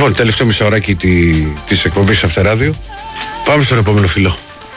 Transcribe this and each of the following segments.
Λοιπόν, τελευταίο μισάωράκι της εκπομπής Αυτεράδιο. Πάμε στον επόμενο φιλό.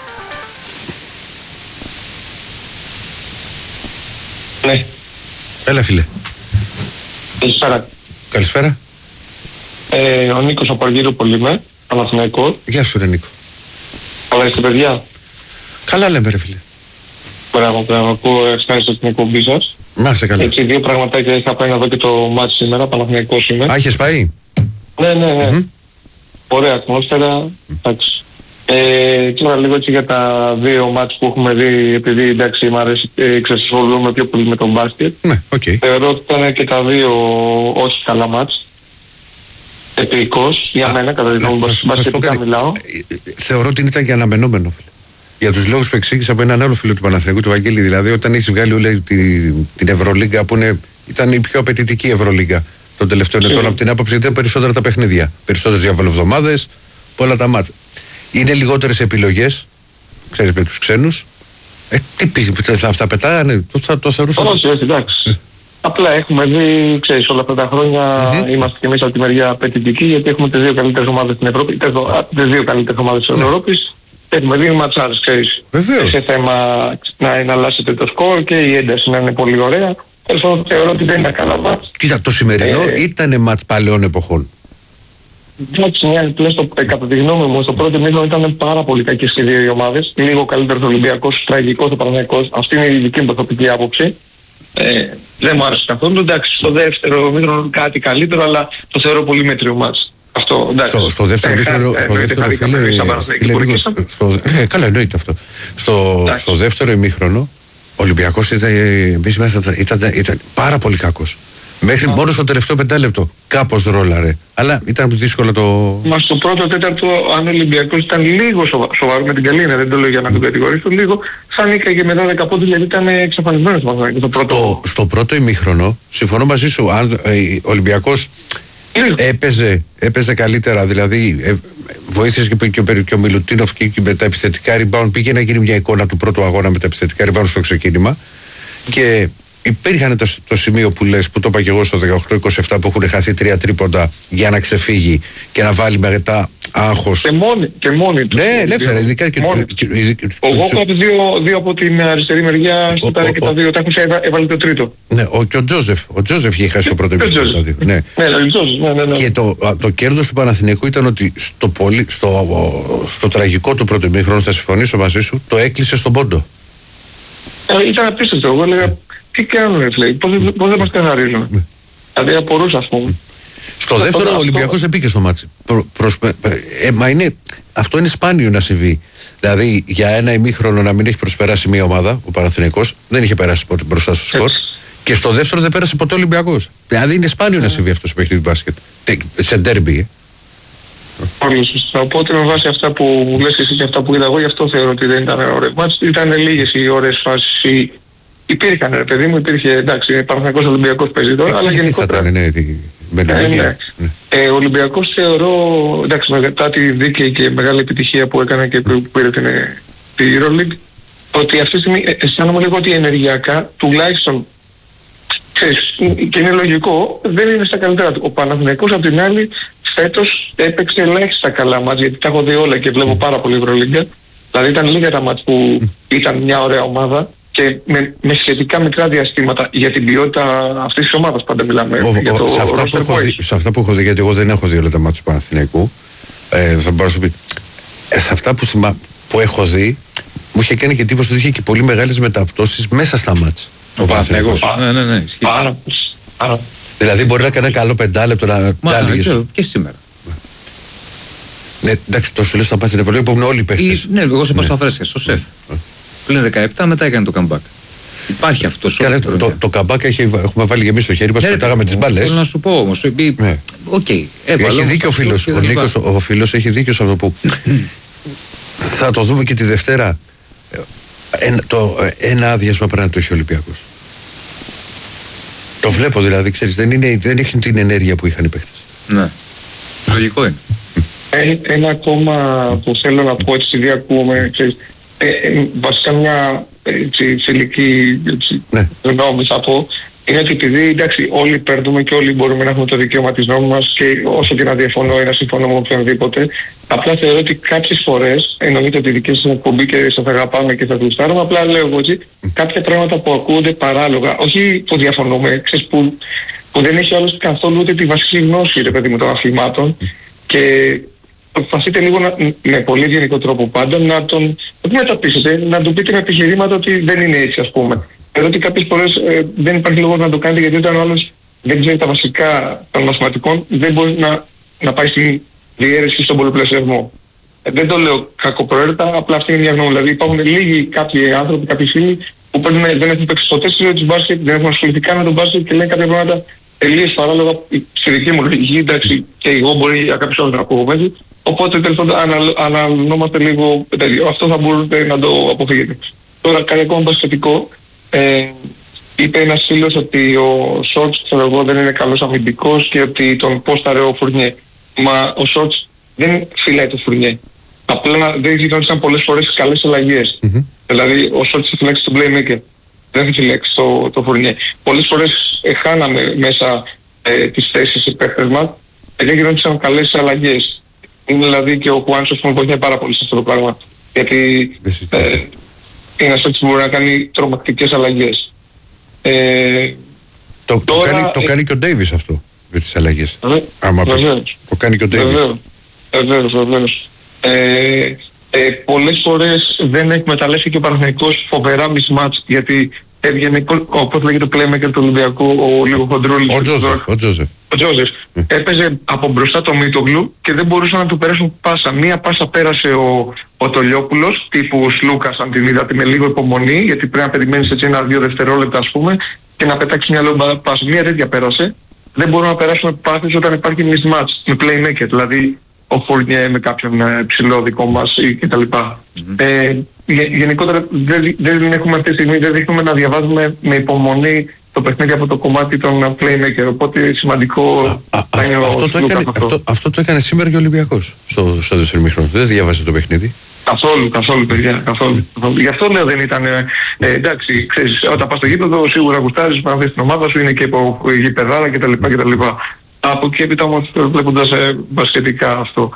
Ναι. Έλα, φίλε. Καλησπέρα. Καλησπέρα. Ο Νίκος από Αργύρουπολη είμαι, Παναθηναϊκός. Γεια σου, ρε Νίκο. Καλά είστε, παιδιά? Καλά λέμε, ρε φίλε. Μπράβο, ακούω ευχαριστώ την εκπομπή σας. Να είστε καλά. Έτσι, δύο πραγματάκια είχα πάει να δω και το μάτι σήμερα, Παναθηναϊκός είμαι. Α, είχες πάει? Ναι. Ωραία ατμόσφαιρα, εντάξει. Τώρα λίγο έτσι για τα δύο μάτς που έχουμε δει, επειδή εντάξει μου αρέσει, ξεσχολούμαι πιο πολύ με τον μπάσκετ. Ναι, οκ. Θεωρώ ότι ήταν και τα δύο όχι καλά μάτς. Επικός, για μένα, κατά τη γνώμη μου, μπασκετικά μιλάω. Θεωρώ ότι ήταν και αναμενόμενο, φίλε. Για τους λόγους που εξήγησα από έναν άλλο φίλο του Παναθηναϊκού, του Βαγγέλη, δηλαδή, όταν έχεις βγάλει όλη την Ευρωλίγκα, που ήταν η πιο απαιτητική Ευρωλίγκα των τελευταίων ετών, από την άποψη ήταν περισσότερα τα παιχνίδια. Περισσότερες διαβολοβδομάδες, πολλά τα μάτς. Είναι λιγότερες επιλογές, ξέρεις, με τους ξένους. Τι πεις, αυτά πετάγανε, το θεωρούσα. Όχι, εντάξει. Απλά έχουμε δει, ξέρεις, όλα αυτά τα χρόνια είμαστε και εμείς από τη μεριά απαιτητικοί, γιατί έχουμε τις δύο καλύτερες ομάδες στην Ευρώπη, τις δύο καλύτερες ομάδες της Ευρώπης. Έχουμε δει ματσάρες, ξέρεις. Βεβαίως. Σε θέμα να εναλλάσσεται το σκορ και η ένταση να είναι πολύ ωραία. Θεωρώ ότι δεν είναι καλά μάτς. Κοίτα, το σημερινό ήταν μάτς παλαιών εποχών. Εντάξει, κατά τη γνώμη μου, στο πρώτο μήνυμα ήταν πάρα πολύ κακές και δύο οι ομάδες. Λίγο καλύτερος ο Ολυμπιακός, τραγικός ο Παναθηναϊκός. Αυτή είναι η δική μου προσωπική άποψη. Δεν μου άρεσε καθόλου. Εντάξει, στο δεύτερο μήνυμα κάτι καλύτερο, αλλά το θεωρώ πολύ μέτριο μάτς. Αυτό, εντάξει. Στο δεύτερο μήχρονο, καλά εννοείται αυτό. Στο δεύτερο ημίχρονο, ο Ολυμπιακός ήταν πάρα πολύ κακός. Μέχρι μόνο στο τελευταίο πεντάλεπτο κάπως ρόλαρε. Αλλά ήταν δύσκολο το... Μα στο πρώτο τέταρτο, αν ο Ολυμπιακός ήταν λίγο σοβαρό με την καλή, δεν το λέω για να τον κατηγορήσω, λίγο σαν νίκαγε μετά 10 πόντους, γιατί ήταν εξαφανισμένος στο πρώτο ημίχρονο, συμφωνώ μαζί σου, αν ο Ολυμπιακός έπαιζε καλύτερα, δηλαδή βοήθησε και ο Μιλουτίνοφ και με τα επιθετικά rebound, πήγε να γίνει μια εικόνα του πρώτου αγώνα με τα επιθετικά rebound στο ξεκίνημα και υπήρχαν το σημείο που λες, που το είπα και εγώ στο 18-27, που έχουν χαθεί 3 τρίποντα για να ξεφύγει και να βάλει μετά άγχος. Και μόνοι του. Ναι, ελεύθερα, ειδικά και ο Γόκαπ δύο από την αριστερή μεριά, στάρει και τα δύο, τα έβαλε το τρίτο. Ναι, και ο Τζόζεφ είχε χάσει το πρώτο επίπεδο. Ναι, και το κέρδος του Παναθηναϊκού ήταν ότι στο τραγικό του πρώτο ημίχρονο, θα συμφωνήσω μαζί σου, το έκλεισε στον πόντο. Ήταν απίστευτο. Εγώ έλεγα, τι κάνουνε, πώς δεν μας καθαρίζουν. Δηλαδή απορούσα, ας πούμε. Στο δεύτερο ο Ολυμπιακός δεν πήγε στο μάτσι. Αυτό είναι σπάνιο να συμβεί. Δηλαδή για ένα ημίχρονο να μην έχει προσπεράσει μια ομάδα, ο Παναθηναϊκός δεν είχε περάσει ποτέ μπροστά στο σκορ. Και στο δεύτερο δεν πέρασε ποτέ ο Ολυμπιακός. Δηλαδή είναι σπάνιο να συμβεί αυτό στο παιχνίδι του μπάσκετ. Σε ντέρμπι. Πολύ σωστά. Οπότε με βάση αυτά που λες εσύ και αυτά που είδα εγώ, γι' αυτό θεωρώ ότι δεν ήταν ωραίο μάτς. Ήταν λίγες οι ωραίες φάσεις. Υπήρχαν, ρε παιδί μου, υπήρχε, εντάξει, Παναθηναϊκός Ολυμπιακός παίζει τώρα, αλλά γενικότερα. Ο Ολυμπιακός θεωρώ, εντάξει, μετά τη δίκαιη και μεγάλη επιτυχία που έκανε και που πήρε την EuroLeague, ότι αυτή τη στιγμή αισθάνομαι λίγο ότι ενεργειακά, τουλάχιστον, και είναι λογικό, δεν είναι στα καλύτερα του. Ο Παναθηναϊκός απ' την άλλη φέτος έπαιξε ελάχιστα καλά μάτς, γιατί τα έχω δει όλα και βλέπω πάρα πολύ EuroLeague. Δηλαδή ήταν λίγα τα μάτς που ήταν μια ωραία ομάδα και με σχετικά μικρά διαστήματα για την ποιότητα αυτής της ομάδας πάντα μιλάμε. Σε αυτά που έχω δει, γιατί εγώ δεν έχω δει όλα τα μάτς του Παναθηναϊκού, θα μπορώ να σου πει, σε αυτά που έχω δει, μου είχε κάνει και εντύπωση ότι είχε και πολύ μεγάλες μεταπτώσεις μέσα στα μάτς. Ο Παναθηναϊκός. Ναι. Δηλαδή μπορεί να κάνει ένα καλό πεντάλεπτο να και σήμερα. Ναι, εντάξει, το σου λέω στα μάτς στην Ευρωλίγα που είναι όλοι οι παίχτες. Ναι, εγώ σε πάω στα φρέσκα, στο ΣΕΦ. Πλην 17 μετά έκανε το comeback. Υπάρχει αυτό. Το comeback έχουμε βάλει και εμείς στο χέρι μας, πετάγαμε τις μπάλες. Θέλω να σου πω όμως. Έχει δίκιο ο φίλος. Ο Νίκος, ο φίλος έχει δίκιο σε αυτό που θα το δούμε και τη Δευτέρα. Ένα άδειασμα πρέπει να το έχει ο Ολυμπιακός. Το βλέπω δηλαδή, ξέρεις, δεν έχει την ενέργεια που είχαν οι παίχτες. Ναι, λογικό είναι. Ένα ακόμα που θέλω να πω, έτσι διακούμε, βασικά μια φιλική γνώμη θα πω, είναι ότι επειδή εντάξει, όλοι παίρνουμε και όλοι μπορούμε να έχουμε το δικαίωμα της νόμου μας και όσο και να διαφωνώ ή να συμφωνώ με οποιονδήποτε, απλά θεωρώ ότι κάποιες φορές, εννοείται ότι δικές σας εκπομπή και σας αγαπάμε και θα γουστάρουμε, απλά λέω εγώ έτσι, κάποια πράγματα που ακούγονται παράλογα, όχι που διαφωνούμε, ξέρεις, που δεν έχει άλλος καθόλου ούτε τη βασική γνώση, ρε παιδί μου, των αθλημάτων και προσπαθείτε λίγο με πολύ γενικό τρόπο πάντα να τον μεταπίσετε, να του πείτε με επιχειρήματα ότι δεν είναι έτσι, ας πούμε. Εδώ ότι κάποιες φορές δεν υπάρχει λόγος να το κάνετε, γιατί όταν ο άλλος δεν ξέρει τα βασικά των μαθηματικών, δεν μπορεί να πάει στη διαίρεση στον πολλαπλασιασμό. Δεν το λέω κακοπροαίρετα, απλά αυτή είναι μια γνώμη. Δηλαδή υπάρχουν λίγοι κάποιοι άνθρωποι, κάποιοι φίλοι που δεν έχουν παίξει ποτέ στη ζωή του μπάσκετ, δεν έχουν ασχοληθεί καν με τον μπάσκετ και λένε κάποια πράγματα τελείως παράλογα στη δική μου λογική. Εντάξει, και εγώ μπορεί για κάποιους άλλους να ακούω μέσα. Οπότε τέλος πάντων αναλυνόμαστε λίγο τέτοιο. Αυτό θα μπορείτε να το αποφύγετε. Τώρα κάτι ακόμα μπασκετικό. Είπε ένας φίλος ότι ο Σόρτς, ξέρω εγώ, δεν είναι καλός αμυντικός και ότι τον πόσταρε ο Φουρνιέ. Μα ο Σόρτς δεν φυλάει το Φουρνιέ. Απλά δεν γινόντουσαν πολλές φορές καλές αλλαγές. Δηλαδή ο Σόρτς θα φυλάξει τον playmaker. Δεν θα φυλάξει το Φουρνιέ. Πολλές φορές χάναμε μέσα τις θέσεις σε παίκτες μας και δεν γινόντουσαν καλές αλλαγές. Είναι δηλαδή και ο Χουάνσος που μου βοηθάει πάρα πολύ σε αυτό το πράγμα. Γιατί είναι ένας που μπορεί να κάνει τρομακτικές αλλαγές. Το κάνει και ο Ντέιβις αυτό με τις αλλαγές. Το κάνει και ο Ντέιβις. Βεβαίως. Πολλές φορές δεν εκμεταλλεύει και ο Παναθηναϊκός φοβερά mismatch, γιατί έβγαινε, όπως λέγεται το playmaker του Ολυμπιακού, ο λίγο χοντρούλης. Ο Τζόζεφ. Έπαιζε από μπροστά το Μίτογλου και δεν μπορούσαν να του περάσουν πάσα. Μία πάσα πέρασε ο Τολιόπουλος, τύπου Σλούκας, αν την είδατε, με λίγο υπομονή, γιατί πρέπει να περιμένεις έτσι 1-2 δευτερόλεπτα, ας πούμε, και να πετάξει μια λόγια πάσα. Μία τέτοια πέρασε. Δεν μπορούν να περάσουν πάθες όταν υπάρχει mismatch με playmaker, δηλαδή ο Φουρνιέ με κάποιον ψηλό δικό μας κτλ. Γενικότερα δεν έχουμε αυτή τη στιγμή, δεν δείχνουμε να διαβάζουμε με υπομονή το παιχνίδι από το κομμάτι των playmaker, οπότε σημαντικό αυτό το έκανε σήμερα και ο Ολυμπιακός στο δεύτερο ημίχρονο. Δεν διάβασε το παιχνίδι. Καθόλου παιδιά, καθόλου. Γι' αυτό λέω δεν ήταν, εντάξει, ξέρεις, όταν πας στο γήπεδο σίγουρα γουστάρεις να δεις την ομάδα σου, είναι και από γηπεδάρα κτλ. Από εκεί έπειτα όμως βλέποντας μπασκετικά αυτό.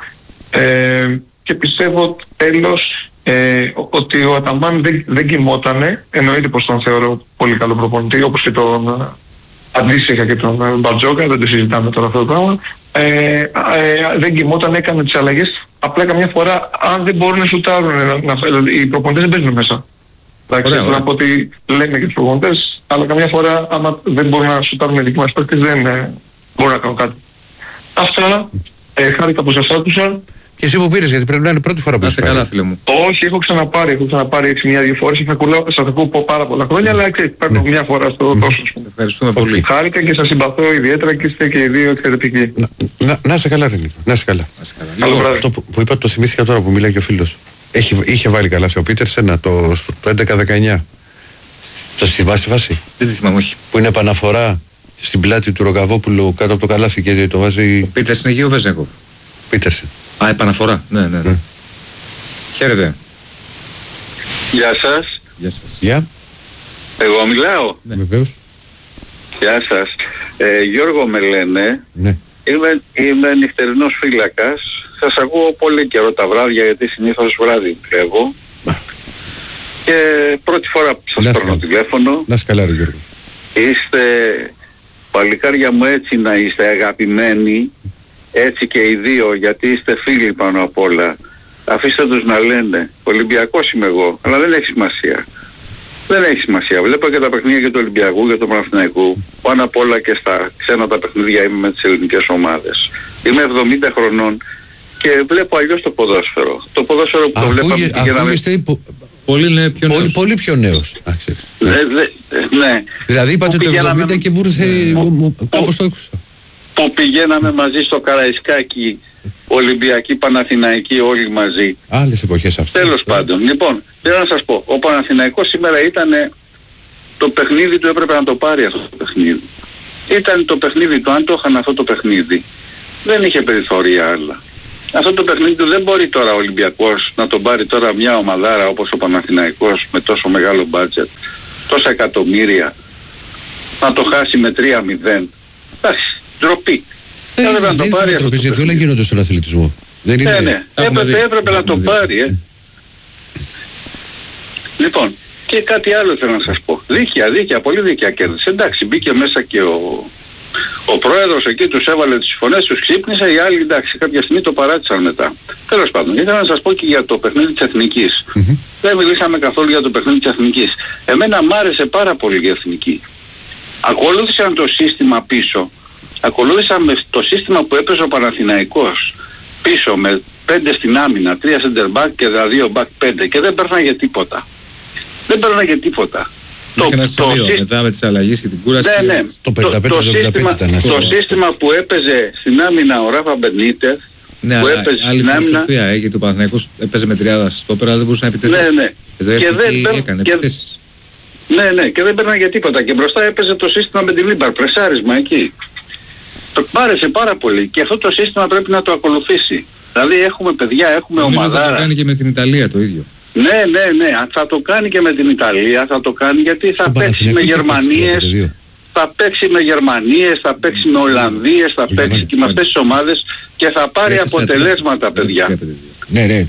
Και πιστεύω τέλος ότι ο Αταμάν δεν κοιμότανε, εννοείται πως τον θεωρώ πολύ καλό προπονητή, όπως και τον αντίστοιχα και τον Μπαρτζόκα, δεν το συζητάμε τώρα αυτό το πράγμα. Δεν κοιμόταν, έκανε τις αλλαγές. Απλά καμιά φορά, αν δεν μπορούν να σουτάρουν, οι προπονητές δεν παίζουν μέσα. Εντάξει, θέλω να πω ότι λέμε και τους προπονητές, αλλά καμιά φορά, άμα δεν μπορούν να σουτάρουν οι δικοί μας παίκτες, δεν μπορούν να κάνουν κάτι. Αυτά, χάρηκα που σας άκουσα. Και εσύ που πήρες, γιατί πρέπει να είναι πρώτη φορά που είσαι καλά, φίλε μου. Όχι, έχω ξαναπάρει έτσι μια-δύο φορές. Σας ακούω πάρα πολλά χρόνια, αλλά παίρνω μια φορά στο τόσο. Ευχαριστούμε πολύ. Χάρηκα και σας συμπαθώ ιδιαίτερα και είστε και οι δύο εξαιρετικοί. Να είσαι καλά, Ρενίκο. Να είσαι καλά. Αυτό που είπα το θυμήθηκα τώρα που μιλάει και ο φίλος. Είχε βάλει καλά ο Πίτερσεν το 11-19. Το στη βάση. Δεν τη θυμάμαι, όχι. Που είναι επαναφορά στην πλάτη του Ροκαβόπουλου κάτω από το καλάθι και το βάζει. Ο Πίτερσεν είναι ο Βεζέγκοφ. Πίτερσεν. Επαναφορά. Ναι. Χαίρετε. Γεια σας. Γεια σας. Γεια. Εγώ μιλάω. Ναι. Βεβαίως. Γεια σας. Γιώργο με λένε. Ναι. Είμαι νυχτερινός φύλακας. Σας ακούω πολύ καιρό τα βράδια, γιατί συνήθως βράδυ δουλεύω. Και πρώτη φορά που σας παίρνω τηλέφωνο. Να είσαι καλά, ρε Γιώργο. Είστε, παλικάρια μου, έτσι να είστε αγαπημένοι. Έτσι και οι δύο, γιατί είστε φίλοι πάνω απ' όλα. Αφήστε τους να λένε. Ολυμπιακός είμαι εγώ, αλλά δεν έχει σημασία. Δεν έχει σημασία. Βλέπω και τα παιχνίδια και του Ολυμπιακού και του Παναθηναϊκού. Πάνω απ' όλα και στα ξένα τα παιχνίδια είμαι με τις ελληνικές ομάδες. Είμαι 70 χρονών και βλέπω αλλιώς το ποδόσφαιρο. Το ποδόσφαιρο που το βλέπαμε πηγαίναμε... Πολύ πιο νέος. Ναι. Δηλαδή είπατε το 70 και βούρθε κάπως το άκουσα. Που πηγαίναμε μαζί στο Καραϊσκάκι, Ολυμπιακοί, Παναθηναϊκοί, όλοι μαζί. Άλλες εποχές αυτές. Τέλος πάντων. Λοιπόν, θέλω να σας πω, ο Παναθηναϊκός σήμερα ήταν το παιχνίδι του, έπρεπε να το πάρει αυτό το παιχνίδι. Ήταν το παιχνίδι του, αν το είχαν αυτό το παιχνίδι, δεν είχε περιθώρια άλλα. Αυτό το παιχνίδι του δεν μπορεί τώρα ο Ολυμπιακός να τον πάρει τώρα μια ομαδάρα όπως ο Παναθηναϊκός με τόσο μεγάλο μπάτζετ, τόσα εκατομμύρια. να το χάσει με 3-0. Εντάξει, ντροπή. Δεν είναι ντροπή, γιατί όλα γίνονται στον αθλητισμό. Δεν είναι... Ναι, έπρεπε να το πάρει. Λοιπόν, και κάτι άλλο θέλω να σας πω. Δίκαια, πολύ δίκαια κέρδισε. Εντάξει, μπήκε μέσα και ο πρόεδρος εκεί, τους έβαλε τις φωνές, τους ξύπνησε, οι άλλοι εντάξει, κάποια στιγμή το παράτησαν μετά. Τέλος πάντων, ήθελα να σας πω και για το παιχνίδι της Εθνικής. Δεν μιλήσαμε καθόλου για το παιχνίδι της Εθνικής. Εμένα μ' άρεσε πάρα πολύ η Εθνική. Ακολούθησαν το σύστημα πίσω. Ακολούθησαν το σύστημα που έπαιζε ο Παναθηναϊκός πίσω με 5 στην άμυνα, 3 center back και 2 back 5 και δεν παίρναγε τίποτα. Μέχρι ένα σημείο, μετά με τις αλλαγές και την κούραση. Ναι. Το σύστημα που έπαιζε στην άμυνα ο Ράφα Μπενίτεφ. Ναι, που αλλά έπαιζε άλλη στην άμυνα. φιλοσοφία, γιατί ο Παναθηναϊκός έπαιζε με τριάδα στο πέρα, δεν μπορούσε να επιτεθεί. Ναι. Και δεν έκανε επιθέσεις. Ναι, και δεν παίρναγε τίποτα. Και μπροστά έπαιζε το σύστημα με την Λίμπαρ, πρεσάρισμα εκεί. Μ' άρεσε πάρα πολύ και αυτό το σύστημα πρέπει να το ακολουθήσει. Δηλαδή έχουμε παιδιά, έχουμε ομαδάρα. Νομίζω θα το κάνει και με την Ιταλία το ίδιο. Ναι. Θα το κάνει και με την Ιταλία, θα το κάνει γιατί θα παίξει με Γερμανίες. Θα παίξει με Γερμανίες, θα παίξει με Ολλανδίες, θα παίξει και με αυτές τις ομάδες και θα πάρει αποτελέσματα, παιδιά. Ναι.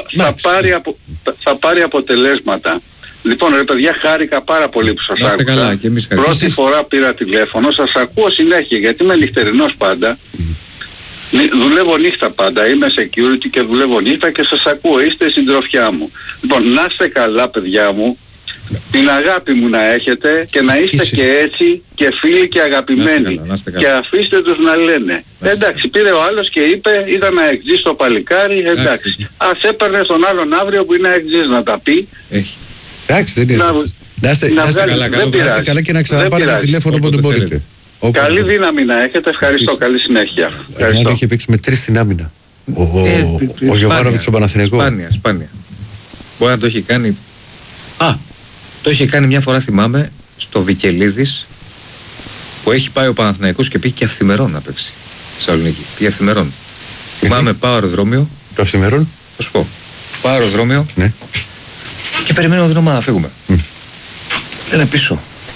Θα πάρει αποτελέσματα. Λοιπόν, ρε παιδιά, χάρηκα πάρα πολύ που σας άκουσα. Καλά, και εμείς Πρώτη φορά πήρα τηλέφωνο, σας ακούω συνέχεια γιατί είμαι νυχτερινός πάντα. Δουλεύω νύχτα πάντα, είμαι security και δουλεύω νύχτα και σας ακούω, είστε η συντροφιά μου. Λοιπόν, να είστε καλά παιδιά μου, την αγάπη μου να έχετε και να είστε και έτσι και φίλοι και αγαπημένοι. Και αφήστε τους να λένε. Εντάξει, πήρε ο άλλος και είπε, είδα να εξή στο παλικάρι, εντάξει. Ας έπαιρνε στον άλλον αύριο που είναι εξή να τα πει. Εντάξει, δεν είναι. Να είστε καλά και να ξαναπάρετε τηλέφωνο όποτε μπορείτε. Καλή δύναμη να έχετε, ευχαριστώ, καλή συνέχεια. Αν είχε παίξει με 3 στην άμυνα. Ο Γιωβάνοβιτς στον Παναθηναϊκό. Σπάνια. Μπορεί να το έχει κάνει. Το είχε κάνει μια φορά, θυμάμαι, στο Βικελίδης, που έχει πάει ο Παναθηναϊκός και πήγε και αυθημερών να παίξει. Στη Θεσσαλονίκη. Πήγε αυθημερών. Θυμάμαι, πάω αεροδρόμιο. Το αυθημερών. Θα σου πω. Πάω αεροδρόμιο. Ναι. Και περιμένω την ομάδα να φύγουμε. Λένε πίσω.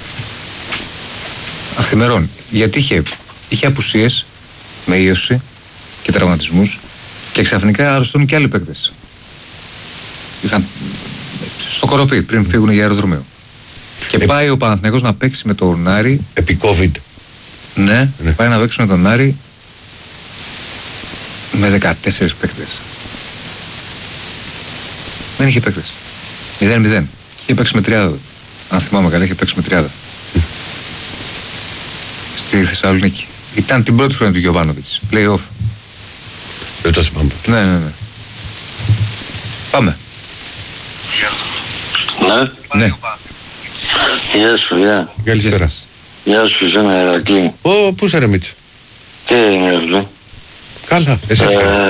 Αυθημερών. Γιατί είχε απουσίες με ίωση και τραυματισμούς και ξαφνικά αρρωστούν και άλλοι παίκτες. Είχαν στο Κοροπή πριν φύγουν για αεροδρομίο. Και πάει ο Παναθηναϊκός να παίξει με τον Άρη. Επί COVID. Ναι, πάει να παίξει με τον Άρη με 14 παίκτες. Δεν είχε παίκτες. 0-0. Είχε παίξει με 30. Αν θυμάμαι καλά, είχε παίξει με 30. Στη Θεσσαλονίκη. Ήταν την πρώτη χρονιά του Γιωβάνοβιτς. Play-off. Δεν το θυμάμαι. Ναι. Πάμε. Ναι. Γεια σου, γεια. Καλησπέρα. Γεια σου, εσένα, Ηρακλή. Πού είσαι ρε Μίτσο? Τι είναι, Ηρακλή? Καλά, εσύ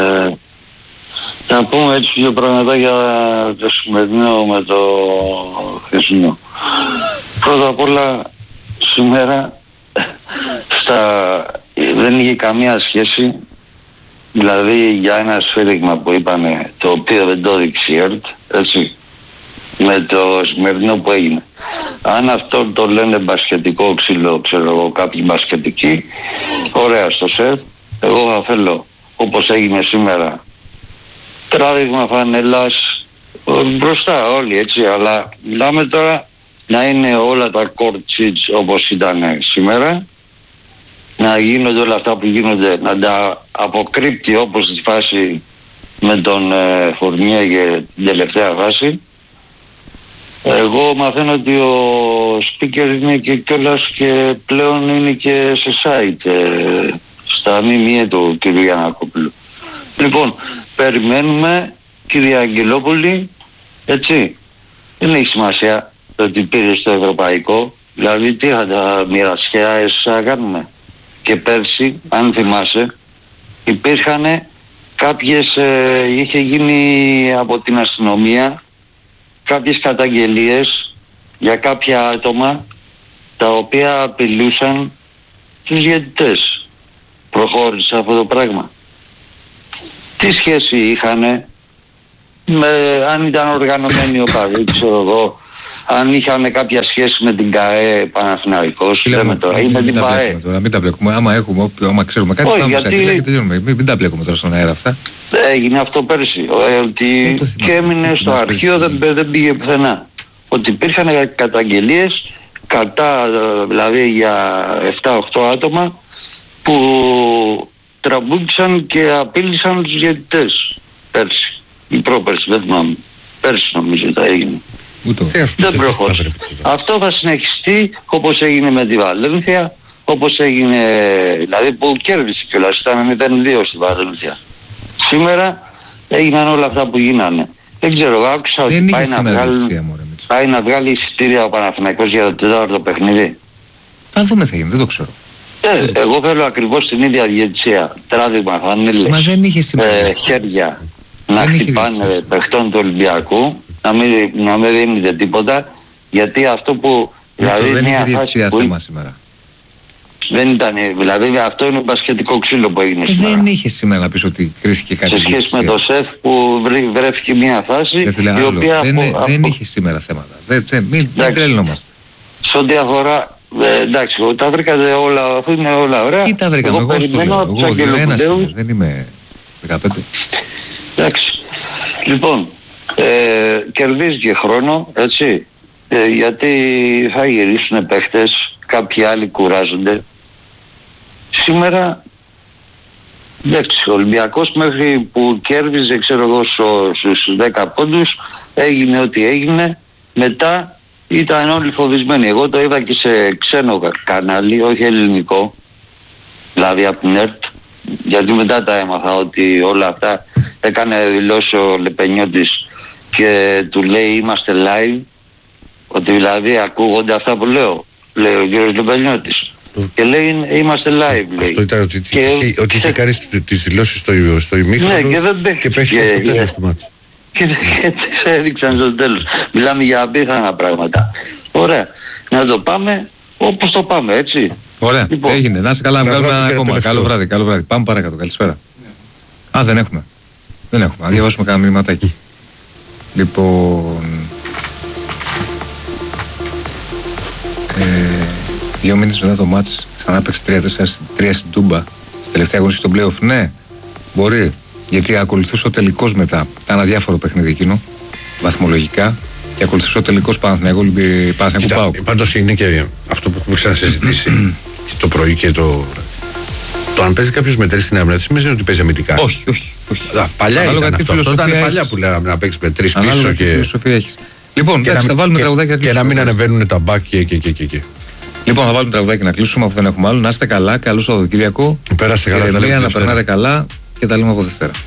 να πούμε έτσι 2 πράγματα για το σημερινό με το χθεσινό. Πρώτα απ' όλα, σήμερα δεν είχε καμία σχέση, δηλαδή για ένα σφύριγμα που είπανε, το οποίο δεν το έδειξε η ΕΡΤ, έτσι, με το σημερινό που έγινε. Αν αυτό το λένε μπασκετικό ξύλο, ξέρω εγώ, κάποιοι μπασκετικοί, ωραία στο σεφ, εγώ θα θέλω, όπως έγινε σήμερα, τράβηγμα φανελάς μπροστά όλοι, έτσι, αλλά μιλάμε τώρα να είναι όλα τα court sheets όπως ήταν σήμερα, να γίνονται όλα αυτά που γίνονται, να τα αποκρύπτει όπως τη φάση με τον Φορνιέ και την τελευταία φάση. Εγώ μαθαίνω ότι ο speaker είναι και κιόλας και πλέον είναι και σε site στα ΜΜΕ του κ. Γιαννακόπουλου. Λοιπόν, περιμένουμε, κύριε Αγγελόπουλη, έτσι, δεν έχει σημασία το ότι πήρε στο ευρωπαϊκό, δηλαδή τι θα τα μοιρασιάες θα κάνουμε. Και πέρσι, αν θυμάσαι, υπήρχαν κάποιες, είχε γίνει από την αστυνομία κάποιες καταγγελίες για κάποια άτομα τα οποία απειλούσαν τους διαιτητές. Προχώρησε αυτό το πράγμα. Τι σχέση είχανε με αν ήταν οργανωμένοι οπαδοί, ξέρω εγώ, αν είχαν κάποια σχέση με την ΚΑΕ Παναθηναϊκός. Λέμε τώρα, ή με την ΠΑΕ. Μην τα μπλέκουμε. Άμα ξέρουμε κάτι, πάμε σε και τελειώνουμε. Μην τα μπλέκουμε τώρα στον αέρα αυτά. Έγινε αυτό πέρσι. Ότι και έμεινε στο αρχείο, δεν πήγε πουθενά. Ότι υπήρχαν καταγγελίες κατά, δηλαδή για 7-8 άτομα που τραμπούκησαν και απείλησαν τους διαιτητές πέρσι ή πρόπερσι, δεν θυμάμαι. Πέρσι νομίζω τα έγινε. Δεν προχώρησε. Αυτό θα συνεχιστεί όπως έγινε με τη Βαλένθια, όπως έγινε, δηλαδή που κέρδισε κιόλας, ήταν 0-2 στη Βαλένθια. Σήμερα έγιναν όλα αυτά που γίνανε. Δεν ξέρω, άκουσα ότι πάει να βγάλει εισιτήρια ο Παναθηναϊκός για το τέταρτο παιχνίδι. Θα δούμε θα γίνει, δεν το ξέρω. Εγώ θέλω ακριβώς την ίδια διαιτησία. Τράβηγμα, φανίλες, μα δεν είχε σημασία. Χέρια να χτυπάνε παιχτών του Ολυμπιακού, να μην δίνετε τίποτα, γιατί αυτό που... Δηλαδή δεν είχε διαιτησία θέμα σήμερα. Δεν ήταν, δηλαδή αυτό είναι μπασκετικό ξύλο που έγινε σήμερα. Δεν είχε σήμερα να πεις ότι κρίθηκε κάτι. Σε σχέση με το ΣΕΦ που βρέθηκε μια φάση η οποία... Δεν είχε σήμερα θέματα. Μην τρελνόμαστε. Σε ό,τι αφορά... εντάξει, τα βρήκατε όλα, αφού είναι όλα ωραία. Ή τα βρήκαμε, εγώ στο λέω. Εγώ 2-1 δεν είμαι 15. Εντάξει. Λοιπόν, κερδίζει και χρόνο, έτσι, γιατί θα γυρίσουν παίχτες, κάποιοι άλλοι κουράζονται. Σήμερα, εντάξει, ο Ολυμπιακός μέχρι που κέρδιζε, ξέρω εγώ, στους 10 πόντους, έγινε ό,τι έγινε, μετά ήταν όλοι φοβισμένοι. Εγώ το είδα και σε ξένο κανάλι, όχι ελληνικό, δηλαδή από την ΕΡΤ, γιατί μετά τα έμαθα ότι όλα αυτά έκανε δηλώσει ο Λεπενιώτης και του λέει είμαστε live, ότι δηλαδή ακούγονται αυτά που λέω, λέει ο κύριος Λεπενιώτης. Και λέει είμαστε live, λέει. Αυτό ήταν ότι είχε κάνει τις δηλώσεις στο ημίχρονο, ναι, και πέφτει στο τέλος του μάτς. Και σε έδειξαν στο τέλος. Μιλάμε για απίθανα πράγματα. Ωραία. Να το πάμε όπως το πάμε, έτσι. Ωραία. Λοιπόν, έγινε. Να είσαι καλά. Βγάλουμε ένα ακόμα. Καλό βράδυ. Πάμε παρακάτω. Καλησπέρα. Δεν έχουμε. Να διαβάσουμε κανένα μηνυματάκι. Λοιπόν... 2 μήνες μετά το μάτς ξανά παίξει 3-4-3 στην Τούμπα. Στη τελευταία αγωνιστική των play-off. Ναι, μπορεί. Γιατί ακολουθούσε ο τελικός μετά. Ήταν αδιάφορο παιχνίδι εκείνο, βαθμολογικά. Και ακολουθούσε ο τελικός Παναθηναϊκού ΠΑΟΚ. Πάντως είναι και αυτό που έχουμε ξανασυζητήσει το πρωί και το αν παίζει κάποιος με 3 στην άμυνα, δεν σημαίνει ότι παίζει αμυντικά. Όχι. Παλιά ήταν αυτό. Ήταν παλιά που λέγαμε να παίξει με 3 πίσω. Και φιλοσοφία έχεις. Λοιπόν, θα βάλουμε τραγουδάκι και να μην ανεβαίνουν τα μπακ και. Λοιπόν, θα βάλουμε τραγουδάκι να κλείσουμε αφού δεν έχουμε άλλο. Να είστε καλά, καλό Σαββατοκύριακο. Πέρασε καλά, να περνάτε καλά και τα λέμε από Δευτέρα.